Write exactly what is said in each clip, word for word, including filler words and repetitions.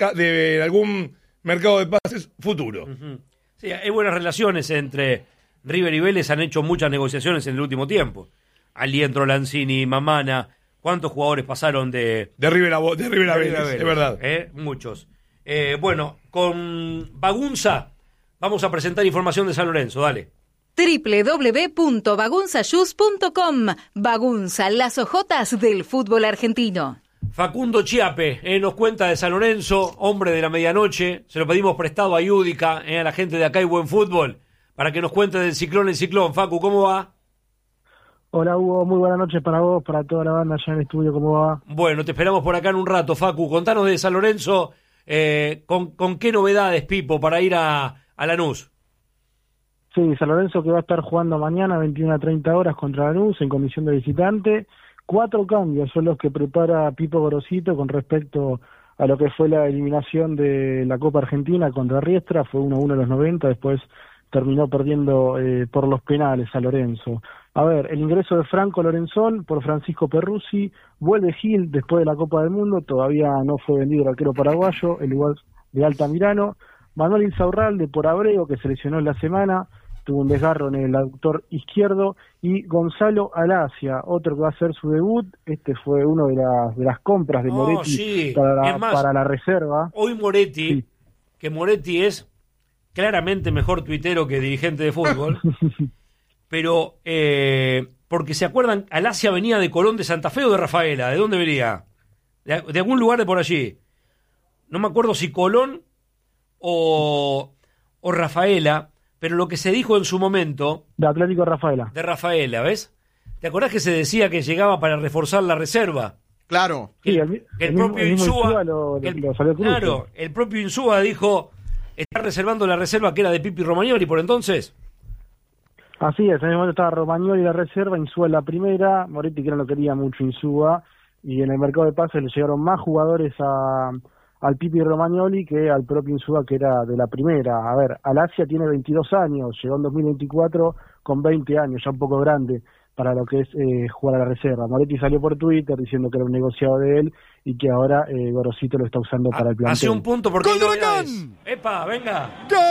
de algún mercado de pases futuro. Uh-huh. Sí, hay buenas relaciones entre River y Vélez, han hecho muchas negociaciones en el último tiempo. Aliendro, Lanzini, Mamana, ¿cuántos jugadores pasaron de... De River a, de River a Vélez, Vélez, es verdad. ¿Eh? Muchos. Eh, bueno, con Bagunza vamos a presentar información de San Lorenzo, dale. doble u doble u doble u punto bagunza shoes punto com. Bagunza, las ojotas del fútbol argentino. Facundo Chiape eh, nos cuenta de San Lorenzo, hombre de la medianoche. Se lo pedimos prestado a Yúdica, eh, a la gente de Acá y Buen Fútbol, para que nos cuente del ciclón en ciclón. Facu, ¿cómo va? Hola Hugo, muy buenas noches para vos, para toda la banda allá en el estudio, ¿cómo va? Bueno, te esperamos por acá en un rato, Facu. Contanos de San Lorenzo, eh, con, con qué novedades, Pipo, para ir a, a Lanús. Sí, San Lorenzo que va a estar jugando mañana a veintiuna a treinta horas contra Lanús en condición de visitante. Cuatro cambios son los que prepara Pipo Gorosito con respecto a lo que fue la eliminación de la Copa Argentina contra Riestra. Fue uno a uno en los noventa, después terminó perdiendo eh, por los penales a Lorenzo. A ver, el ingreso de Franco Lorenzón por Francisco Perruzzi, vuelve Gil después de la Copa del Mundo, todavía no fue vendido el arquero paraguayo, el lugar de Altamirano. Manuel Insaurralde por Abreu, que se lesionó en la semana, tuvo un desgarro en el aductor izquierdo, y Gonzalo Alacia, otro que va a hacer su debut. Este fue uno de las de las compras de Moretti oh, sí. para, la, más, para la reserva. Hoy Moretti, sí. que Moretti es claramente mejor tuitero que dirigente de fútbol, pero eh, porque se acuerdan, Alacia venía de Colón de Santa Fe o de Rafaela, ¿de dónde venía? De, de algún lugar de por allí. No me acuerdo si Colón o, o Rafaela, pero lo que se dijo en su momento... De Atlético Rafaela. De Rafaela, ¿ves? ¿Te acordás que se decía que llegaba para reforzar la reserva? Claro. Que, sí, el, que el, el propio mismo, Insúa... Insúa lo, el, lo salió cruce. Claro, el propio Insúa dijo, está reservando la reserva que era de Pipi Romagnoli por entonces. Así es, en ese momento estaba Romagnoli la reserva, Insúa en la primera, Moretti que no lo quería mucho Insúa, y en el mercado de pases le llegaron más jugadores a... al Pipi Romagnoli que al propio Insúa, que era de la primera. A ver, Alacia tiene veintidós años, llegó en dos mil veinticuatro con veinte años, ya un poco grande para lo que es eh, jugar a la reserva. Moretti salió por Twitter diciendo que era un negociado de él y que ahora eh, Gorosito lo está usando a, para el plantel. Hace un punto porque ¡Gol de Huracán! ¡Epa, venga!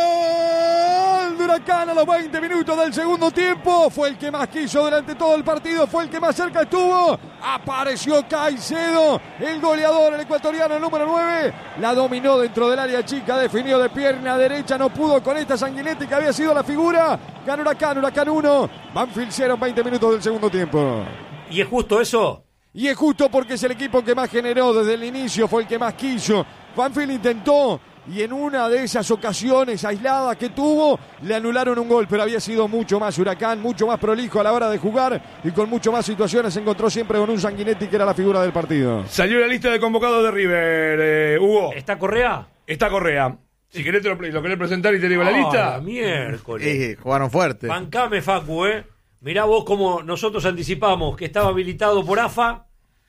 ¡Gol de Huracán a los veinte minutos del segundo tiempo! Fue el que más quiso durante todo el partido, fue el que más cerca estuvo. Apareció Caicedo, el goleador, el ecuatoriano, el número nueve. La dominó dentro del área chica, definió de pierna derecha, no pudo con esta Sanguinetti que había sido la figura. Ganó Huracán, Huracán uno, Banfield cero, veinte minutos del segundo tiempo. ¿Y es justo eso? Y es justo porque es el equipo que más generó desde el inicio, fue el que más quiso. Banfield intentó y en una de esas ocasiones aisladas que tuvo, le anularon un gol, pero había sido mucho más Huracán, mucho más prolijo a la hora de jugar y con mucho más situaciones. Se encontró siempre con un Sanguinetti que era la figura del partido. Salió la lista de convocados de River, eh, Hugo. ¿Está Correa? Está Correa. Si querés te lo, lo querés presentar y te digo la lista. Ah, miércoles. Eh, jugaron fuerte. Bancame, Facu, ¿eh? Mirá vos cómo nosotros anticipamos que estaba habilitado por A F A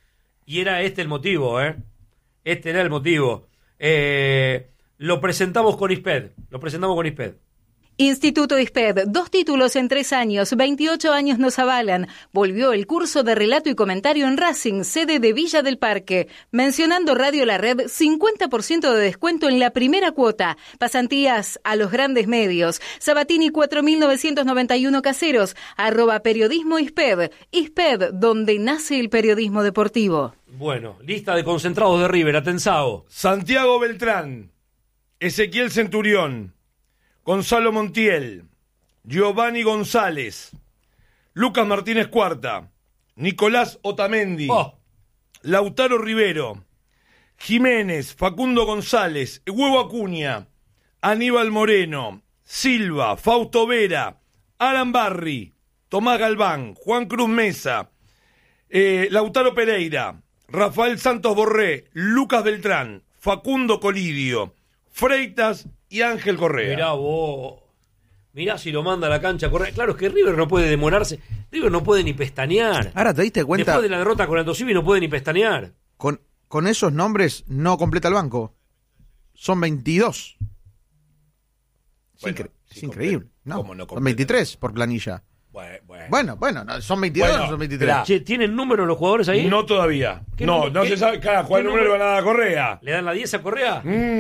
y era este el motivo, ¿eh? Este era el motivo. Eh, lo presentamos con ISPED. Lo presentamos con ISPED. Instituto ISPED, dos títulos en tres años, veintiocho años nos avalan. Volvió el curso de relato y comentario en Racing, sede de Villa del Parque. Mencionando Radio La Red, cincuenta por ciento de descuento en la primera cuota. Pasantías a los grandes medios. Sabatini cuatro mil novecientos noventa y uno Caseros, arroba periodismo ISPED. ISPED, donde nace el periodismo deportivo. Bueno, lista de concentrados de River, Atensao. Santiago Beltrán, Ezequiel Centurión, Gonzalo Montiel, Giovanni González, Lucas Martínez Cuarta, Nicolás Otamendi, oh. Lautaro Rivero, Jiménez, Facundo González, Huevo Acuña, Aníbal Moreno, Silva, Fausto Vera, Alan Barri, Tomás Galván, Juan Cruz Mesa, eh, Lautaro Pereira, Rafael Santos Borré, Lucas Beltrán, Facundo Colidio, Freitas y Ángel Correa. Mirá vos, mirá si lo manda a la cancha Correa. Claro, es que River no puede demorarse, River no puede ni pestañear. Ahora, ¿te diste cuenta? Después de la derrota con Alto Civi no puede ni pestañear. Con, con esos nombres no completa el banco. Son veintidós. Es, bueno, incre- sí, es increíble. No, ¿Cómo no son veintitrés por planilla. Bueno, bueno. Bueno, bueno, no, ¿son veintidós Bueno, o son veintitrés? esperá. Che, ¿tienen número los jugadores ahí? No todavía. ¿Qué No, número- no qué- se sabe. Cada jugador qué número le número- van a dar a Correa. ¿Le dan la diez a Correa? Mm.